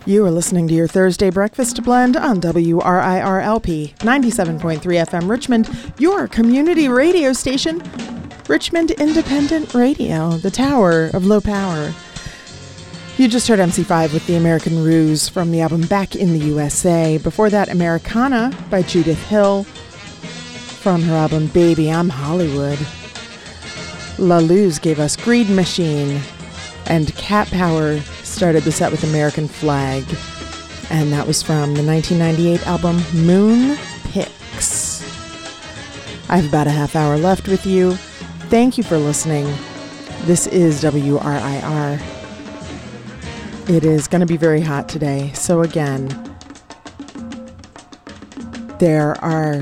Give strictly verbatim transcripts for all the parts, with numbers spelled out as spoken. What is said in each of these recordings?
You are listening to your Thursday Breakfast Blend on W R I R L P ninety-seven point three F M Richmond, your community radio station, Richmond Independent Radio, the tower of low power. You just heard M C five with The American Ruse from the album Back in the U S A. Before that, Americana by Judith Hill from her album Baby, I'm Hollywood. La Luz gave us Greed Machine, and Cat Power started the set with American Flag, and that was from the nineteen ninety-eight album Moon Pix. I have about a half hour left with you. Thank you for listening. This is W R I R. It is going to be very hot today. So again, there are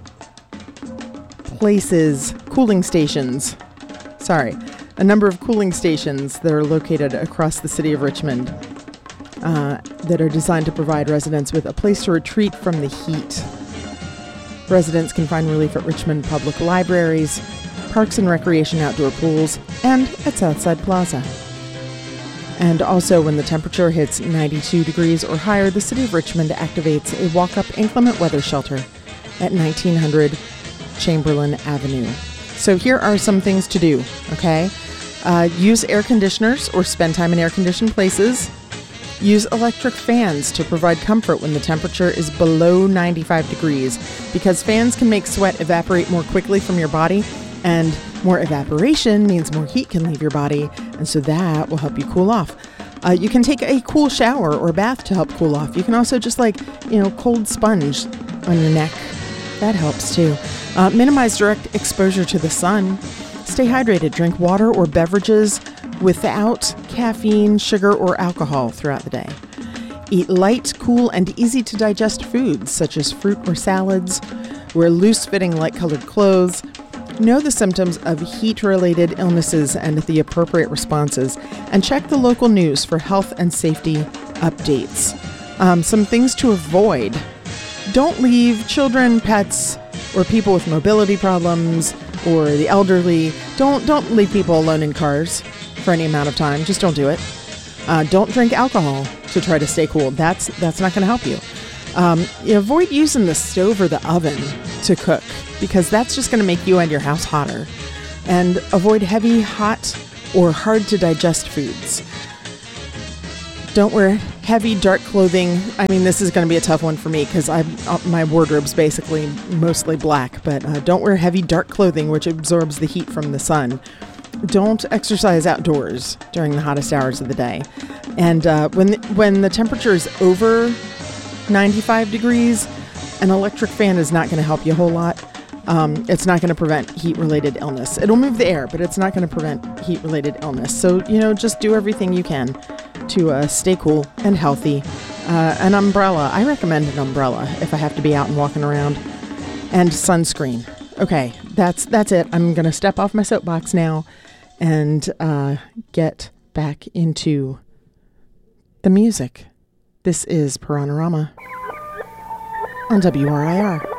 places, cooling stations, sorry, a number of cooling stations that are located across the city of Richmond uh, that are designed to provide residents with a place to retreat from the heat. Residents can find relief at Richmond public libraries, parks and recreation outdoor pools, and at Southside Plaza. And also, when the temperature hits ninety-two degrees or higher, the city of Richmond activates a walk-up inclement weather shelter at nineteen hundred Chamberlain Avenue. So here are some things to do, okay? Uh, use air conditioners or spend time in air-conditioned places. Use electric fans to provide comfort when the temperature is below ninety-five degrees, because fans can make sweat evaporate more quickly from your body, and more evaporation means more heat can leave your body, and so that will help you cool off. Uh, you can take a cool shower or bath to help cool off. You can also just like, you know, cold sponge on your neck. That helps too. Uh, minimize direct exposure to the sun. Stay hydrated. Drink water or beverages without caffeine, sugar, or alcohol throughout the day. Eat light, cool, and easy to digest foods such as fruit or salads. Wear loose-fitting, light-colored clothes. Know the symptoms of heat-related illnesses and the appropriate responses, and check the local news for health and safety updates. Um, some things to avoid. Don't leave children, pets, or people with mobility problems, or the elderly. Don't don't leave people alone in cars for any amount of time. Just don't do it. Uh, don't drink alcohol to try to stay cool. That's that's not going to help you. Um, you avoid using the stove or the oven to cook, because that's just going to make you and your house hotter. And avoid heavy, hot, or hard to digest foods. Don't wear heavy, dark clothing. I mean, this is going to be a tough one for me because I my wardrobe's basically mostly black, but uh, don't wear heavy, dark clothing which absorbs the heat from the sun. Don't exercise outdoors during the hottest hours of the day. And uh, when the, when the temperature is over ninety-five degrees, an electric fan is not going to help you a whole lot. Um, it's not going to prevent heat-related illness. It'll move the air, but it's not going to prevent heat-related illness. So, you know, just do everything you can to uh, stay cool and healthy. Uh, an umbrella. I recommend an umbrella if I have to be out and walking around. And sunscreen. Okay, that's that's it. I'm going to step off my soapbox now and uh, get back into the music. This is Piranorama on W R I R.